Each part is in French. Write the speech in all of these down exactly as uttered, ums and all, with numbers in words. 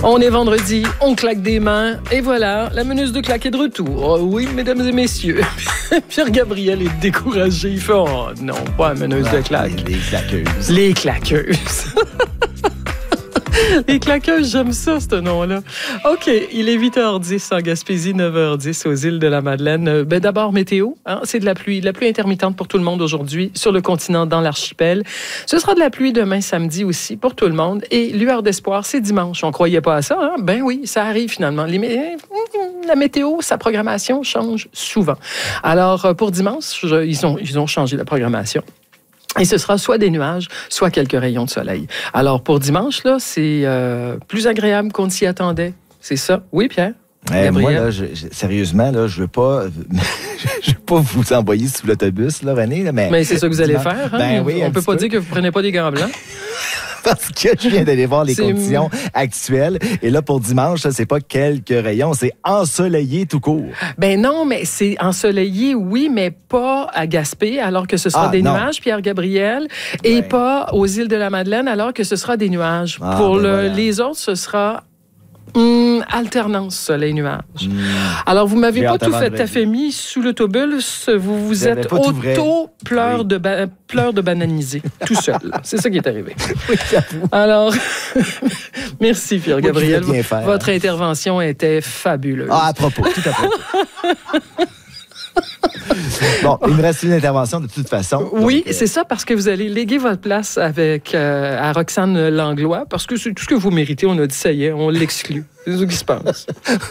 On est vendredi, on claque des mains, et voilà, la meneuse de claque est de retour. Oh oui, mesdames et messieurs. Pierre-Gabriel est découragé. Il fait, oh non, pas la meneuse de claque. Les claqueuses. Les claqueuses. Les claqueuses, j'aime ça, ce nom-là. OK, il est huit heures dix en Gaspésie, neuf heures dix aux îles de la Madeleine. Ben, d'abord, météo. Hein, c'est de la pluie. De la pluie intermittente pour tout le monde aujourd'hui sur le continent, dans l'archipel. Ce sera de la pluie demain, samedi aussi, pour tout le monde. Et lueur d'espoir, c'est dimanche. On croyait pas à ça, hein? Ben oui, ça arrive finalement. Les mé... La météo, sa programmation change souvent. Alors, pour dimanche, je... ils, ont... ils ont changé la programmation. Et ce sera soit des nuages, soit quelques rayons de soleil. Alors, pour dimanche, là, c'est euh, plus agréable qu'on s'y attendait. C'est ça? Oui, Pierre? Eh, moi, là, je, je, sérieusement, là, je veux pas, je veux pas vous envoyer sous l'autobus, là, René. Là, mais mais c'est ça que vous allez faire. Hein? Ben, oui, on peut pas peu. dire que vous prenez pas des gants blancs. Parce que je viens d'aller voir les c'est... conditions actuelles. Et là, pour dimanche, ça, c'est pas quelques rayons, c'est ensoleillé tout court. Ben non, mais c'est ensoleillé, oui, mais pas à Gaspé, alors que ce sera ah, des non. nuages, Pierre-Gabriel, et ouais. pas aux îles de la Madeleine, alors que ce sera des nuages. Ah, pour ben le, voilà. les autres, ce sera... Hum, alternance soleil-nuage. Mmh. Alors, vous m'avez pas tout fait à fait mis sous l'autobus. Vous vous êtes auto-pleur oui. de, ba- pleur de bananisé, tout seul. C'est ça qui est arrivé. Oui, j'avoue. Alors, merci Pierre-Gabriel. Oui, faire, Votre hein. intervention était fabuleuse. Ah, à propos, tout à propos. Bon, il me reste une intervention de toute façon. Oui, donc, euh... c'est ça, parce que vous allez léguer votre place avec, euh, à Roxane Langlois, parce que c'est tout ce que vous méritez. On a dit, ça y est, on l'exclut. C'est ce qui se passe.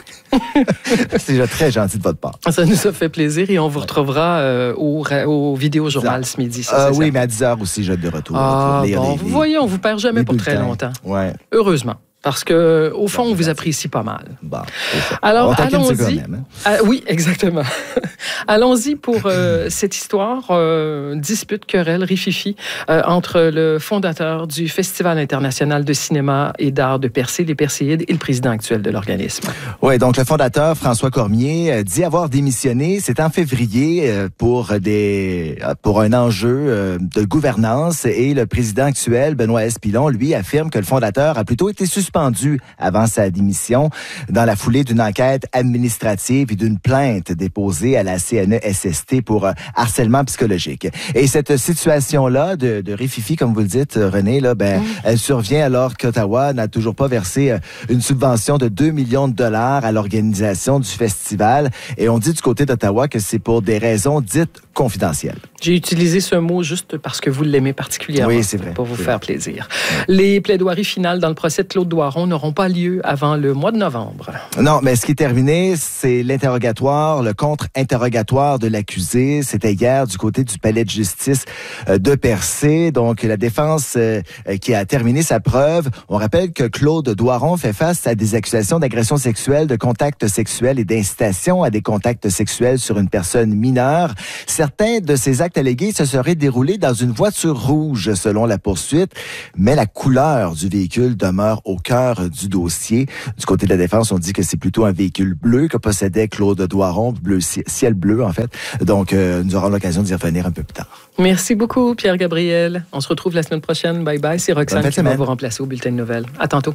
C'est déjà très gentil de votre part. Ça nous a fait plaisir et on vous retrouvera euh, au, au Vidéo-Journal ce midi. Ça, euh, oui, mais à dix heures aussi, je vais de retour. Ah, lire bon, les, vous voyez, on ne vous perd jamais pour très longtemps. Ouais. Heureusement. Parce que au fond, on vous apprécie pas mal. Bon, alors, allons-y. Même, hein? ah, oui, exactement. Allons-y pour euh, cette histoire, euh, dispute, querelle, rififi, euh, entre le fondateur du Festival international de cinéma et d'art de Percé, les Perséides, et le président actuel de l'organisme. Oui, donc le fondateur, François Cormier, euh, dit avoir démissionné. C'est en février euh, pour, des, euh, pour un enjeu euh, de gouvernance. Et le président actuel, Benoît S. Pilon, lui, affirme que le fondateur a plutôt été suspendu avant sa démission dans la foulée d'une enquête administrative et d'une plainte déposée à la C N E S S T pour euh, harcèlement psychologique. Et cette situation-là de, de rififi, comme vous le dites, René, là, ben, mmh. elle survient alors qu'Ottawa n'a toujours pas versé euh, une subvention de deux millions de dollars à l'organisation du festival. Et on dit du côté d'Ottawa que c'est pour des raisons dites confidentielles. J'ai utilisé ce mot juste parce que vous l'aimez particulièrement. Oui, c'est vrai. Pour vous c'est faire vrai. plaisir. Ouais. Les plaidoiries finales dans le procès de Claude Doiron n'auront pas lieu avant le mois de novembre. Non, mais ce qui est terminé, c'est l'interrogatoire, le contre-interrogatoire de l'accusé. C'était hier du côté du palais de justice de Percé. Donc, la défense euh, qui a terminé sa preuve. On rappelle que Claude Doiron fait face à des accusations d'agression sexuelle, de contact sexuel et d'incitation à des contacts sexuels sur une personne mineure. Certains de ces actes allégués se seraient déroulés dans une voiture rouge, selon la poursuite, mais la couleur du véhicule demeure au cœur du dossier. Du côté de la défense, on dit que c'est plutôt un véhicule bleu que possédait Claude Doiron, bleu, ciel bleu en fait. Donc, euh, nous aurons l'occasion d'y revenir un peu plus tard. Merci beaucoup, Pierre-Gabriel. On se retrouve la semaine prochaine. Bye bye. C'est Roxane qui va vous remplacer au bulletin de nouvelles. À tantôt.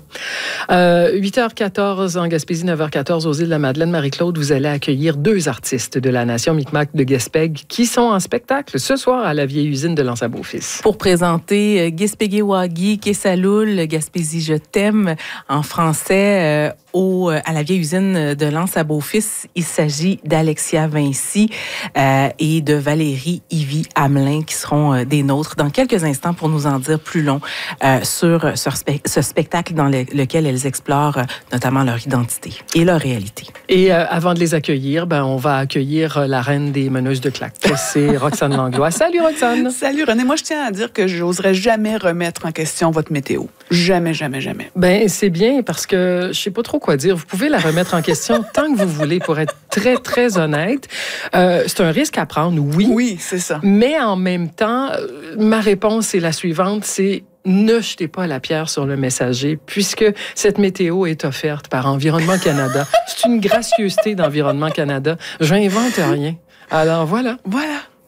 Euh, huit heures quatorze en Gaspésie, neuf heures quatorze aux îles de la Madeleine. Marie-Claude, vous allez accueillir deux artistes de la nation Micmac de Gaspég qui sont en spectacle ce soir à la vieille usine de l'Anse-à-Beaufils. Pour présenter Gaspégué-Wagi, Kessaloul, Gaspésie je t'aime en français euh, au, à la vieille usine de l'Anse-à-Beaufils. Il s'agit d'Alexia Vinci euh, et de Valérie Ivy Hamelin qui seront euh, des nôtres dans quelques instants pour nous en dire plus long euh, sur ce, spe- ce spectacle dans le, lequel elles explorent euh, notamment leur identité et leur réalité. Et euh, avant de les accueillir, ben, on va accueillir la reine des meneuses de claques. C'est Roxane Langlois. Salut Roxane! Salut René. Moi, je tiens à dire que je n'oserais jamais remettre en question votre météo. Jamais, jamais, jamais. Ben c'est bien parce que je sais pas trop quoi dire. Vous pouvez la remettre en question tant que vous voulez, pour être très, très honnête. Euh, c'est un risque à prendre, oui. Oui, c'est ça. Mais en même temps, ma réponse est la suivante, c'est ne jetez pas la pierre sur le messager, puisque cette météo est offerte par Environnement Canada. C'est une gracieuseté d'Environnement Canada. J'invente rien. Alors voilà. Voilà.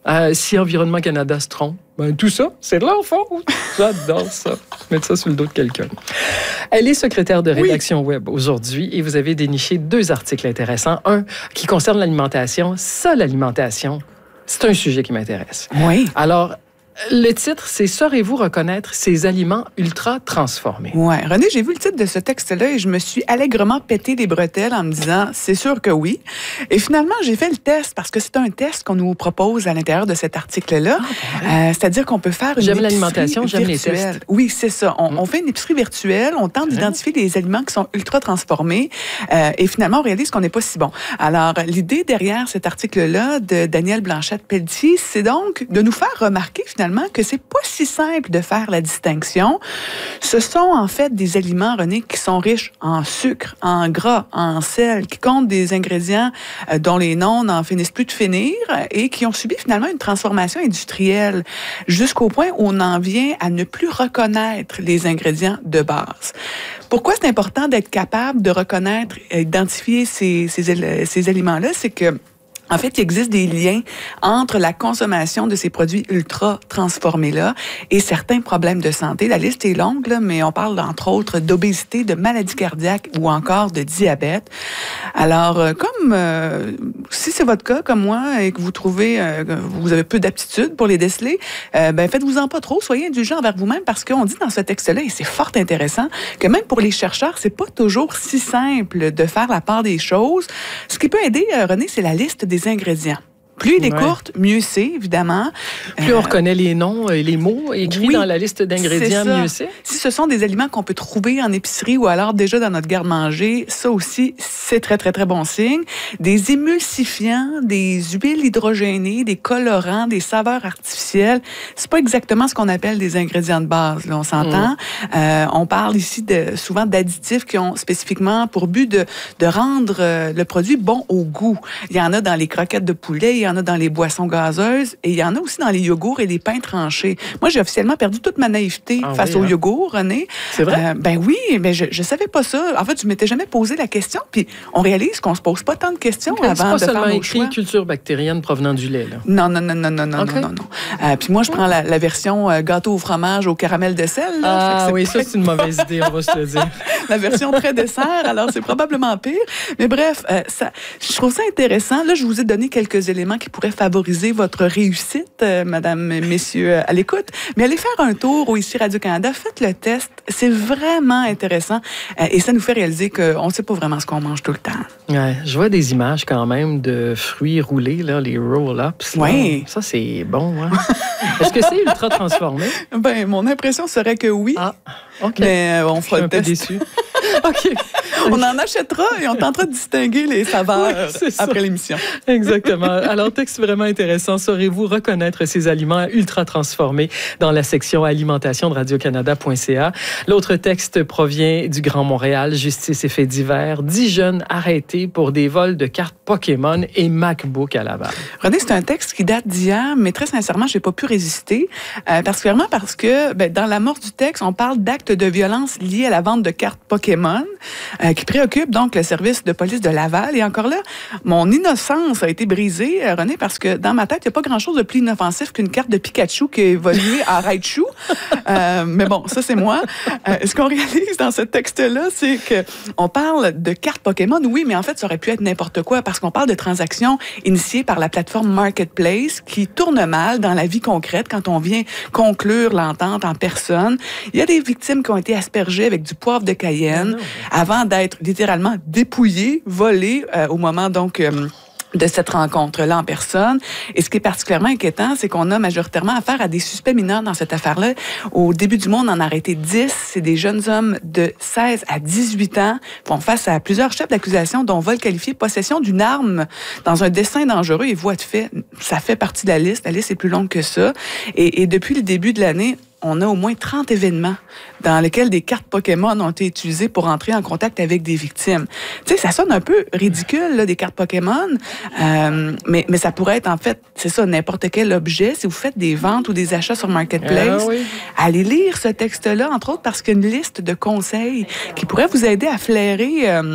Euh, si Environnement Canada se trompe, ben, tout ça, c'est de leur faute. J'adore ça. Mettre ça sur le dos de quelqu'un. Elle est secrétaire de rédaction oui. web aujourd'hui et vous avez déniché deux articles intéressants. Un qui concerne l'alimentation. Ça, l'alimentation, c'est un sujet qui m'intéresse. Oui. Alors, le titre, c'est « Saurez-vous reconnaître ces aliments ultra transformés ». Oui. René, j'ai vu le titre de ce texte-là et je me suis allègrement pété les bretelles en me disant « c'est sûr que oui ». Et finalement, j'ai fait le test parce que c'est un test qu'on nous propose à l'intérieur de cet article-là. Ah, euh, c'est-à-dire qu'on peut faire une J'aime épicerie l'alimentation, j'aime virtuelle. les tests. Oui, c'est ça. On, mmh. on fait une épicerie virtuelle, on tente d'identifier les aliments qui sont ultra transformés euh, et finalement, on réalise qu'on n'est pas si bon. Alors, l'idée derrière cet article-là de Danielle Blanchette-Pelletier, c'est donc de nous faire remarquer finalement que c'est pas si simple de faire la distinction. Ce sont en fait des aliments, René, qui sont riches en sucre, en gras, en sel, qui comptent des ingrédients euh, dont les noms n'en finissent plus de finir et qui ont subi finalement une transformation industrielle jusqu'au point où on en vient à ne plus reconnaître les ingrédients de base. Pourquoi c'est important d'être capable de reconnaître et identifier ces, ces, ces aliments-là? C'est que en fait, il existe des liens entre la consommation de ces produits ultra transformés-là et certains problèmes de santé. La liste est longue, là, mais on parle entre autres d'obésité, de maladies cardiaques ou encore de diabète. Alors, euh, comme euh, si c'est votre cas, comme moi, et que vous trouvez euh, que vous avez peu d'aptitude pour les déceler, euh, ben faites-vous-en pas trop, soyez indulgents envers vous-même parce qu'on dit dans ce texte-là, et c'est fort intéressant, que même pour les chercheurs, c'est pas toujours si simple de faire la part des choses. Ce qui peut aider, euh, René, c'est la liste des ingrédients. Plus il est ouais. courte, mieux c'est, évidemment. Plus euh, on reconnaît les noms et les mots écrits oui, dans la liste d'ingrédients, mieux c'est. Si ce sont des aliments qu'on peut trouver en épicerie ou alors déjà dans notre garde-manger, ça aussi, c'est très, très, très bon signe. Des émulsifiants, des huiles hydrogénées, des colorants, des saveurs artificielles, c'est pas exactement ce qu'on appelle des ingrédients de base, là, on s'entend. Mm. Euh, on parle ici de, souvent d'additifs qui ont spécifiquement pour but de, de rendre euh, le produit bon au goût. Il y en a dans les croquettes de poulet, il y en a dans les boissons gazeuses et il y en a aussi dans les yogourts et les pains tranchés. Moi, j'ai officiellement perdu toute ma naïveté ah face oui, au hein? yogourt, René. C'est vrai? Euh, ben oui, mais je, je savais pas ça. En fait, je m'étais jamais posé la question, puis on réalise qu'on se pose pas tant de questions okay, avant de faire nos choix. C'est pas seulement écrit culture bactérienne provenant du lait, là. Non, non, non, non, non, non, okay. non, non, non. Euh, puis moi, je prends la, la version euh, gâteau au fromage au caramel de sel. Là, ah oui, ça, c'est une mauvaise idée, on va se le dire. La version très dessert, alors c'est probablement pire. Mais bref, euh, ça, je trouve ça intéressant. Là, je vous ai donné quelques éléments qui pourraient favoriser votre réussite, euh, madame, messieurs, euh, à l'écoute. Mais allez faire un tour au Ici Radio-Canada, faites le test. C'est vraiment intéressant euh, et ça nous fait réaliser qu'on ne sait pas vraiment ce qu'on mange tout le temps. Ouais, je vois des images quand même de fruits roulés, là, les roll-ups. Oui. Ça, c'est bon. Hein? Est-ce que c'est ultra transformé? Ben, mon impression serait que oui. Ah, OK. Mais euh, on fera le test. Je suis un peu déçue. OK. On en achètera et on tentera de distinguer les saveurs oui, après l'émission. Exactement. Alors, texte vraiment intéressant. Saurez-vous reconnaître ces aliments ultra transformés dans la section alimentation de radio canada point c a. L'autre texte provient du Grand Montréal, Justice et faits divers. Dix jeunes arrêtés pour des vols de cartes Pokémon et MacBook à Laval. René, c'est un texte qui date d'hier, mais très sincèrement, je n'ai pas pu résister. Euh, particulièrement parce que ben, dans l'amorce du texte, on parle d'actes de violence liés à la vente de cartes Pokémon. Euh, qui préoccupe donc le service de police de Laval. Et encore là, mon innocence a été brisée, René, parce que dans ma tête, il n'y a pas grand-chose de plus inoffensif qu'une carte de Pikachu qui a évolué à Raichu. Euh, mais bon, ça, c'est moi. Euh, ce qu'on réalise dans ce texte-là, c'est qu'on parle de cartes Pokémon, oui, mais en fait, ça aurait pu être n'importe quoi parce qu'on parle de transactions initiées par la plateforme Marketplace qui tourne mal dans la vie concrète quand on vient conclure l'entente en personne. Il y a des victimes qui ont été aspergées avec du poivre de Cayenne avant d'être littéralement dépouillé, volé euh, au moment donc euh, de cette rencontre-là en personne. Et ce qui est particulièrement inquiétant, c'est qu'on a majoritairement affaire à des suspects mineurs dans cette affaire-là. Au début du mois, on en a arrêté dix. C'est des jeunes hommes de seize à dix-huit ans qui font face à plusieurs chefs d'accusation, dont vol qualifié, possession d'une arme dans un dessin dangereux et voie de fait. Ça fait partie de la liste. La liste est plus longue que ça. Et, et depuis le début de l'année, on a au moins trente événements dans lesquels des cartes Pokémon ont été utilisées pour entrer en contact avec des victimes. Tu sais, ça sonne un peu ridicule, là, des cartes Pokémon, euh, mais, mais ça pourrait être, en fait, c'est ça, n'importe quel objet. Si vous faites des ventes ou des achats sur Marketplace, ah, oui. allez lire ce texte-là, entre autres, parce qu'il y a une liste de conseils qui pourrait vous aider à flairer... Euh,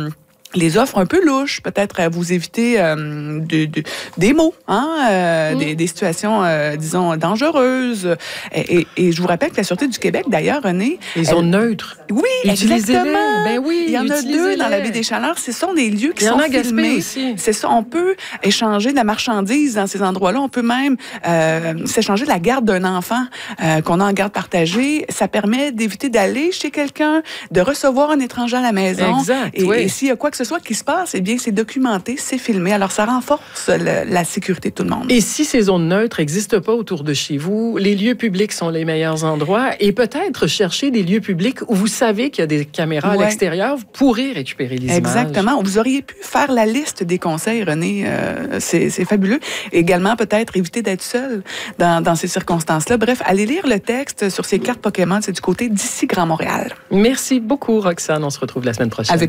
les offres un peu louches, peut-être à vous éviter euh, de, de, des mots, hein, euh, mmh. des, des situations, euh, disons, dangereuses. Et, et, et je vous rappelle que la Sûreté du Québec, d'ailleurs, René... Les zones elle... neutres. Oui, exactement. Ben oui, il y en a deux dans la baie des Chaleurs. Ce sont des lieux qui il y sont en a filmés. Aussi. C'est ça. On peut échanger de la marchandise dans ces endroits-là. On peut même euh, s'échanger de la garde d'un enfant euh, qu'on a en garde partagée. Ça permet d'éviter d'aller chez quelqu'un, de recevoir un étranger à la maison. Exact, et, oui. et s'il y a quoi que ce soit qui se passe, eh bien, c'est documenté, c'est filmé. Alors, ça renforce le, la sécurité de tout le monde. Et si ces zones neutres n'existent pas autour de chez vous, les lieux publics sont les meilleurs endroits et peut-être chercher des lieux publics où vous savez qu'il y a des caméras ouais. à l'extérieur, vous pourrez récupérer les Exactement. images. Exactement. Vous auriez pu faire la liste des conseils, René. Euh, c'est, c'est fabuleux. Également, peut-être éviter d'être seul dans, dans ces circonstances-là. Bref, allez lire le texte sur ces cartes Pokémon. C'est du côté d'ici Grand Montréal. Merci beaucoup, Roxane. On se retrouve la semaine prochaine. Avec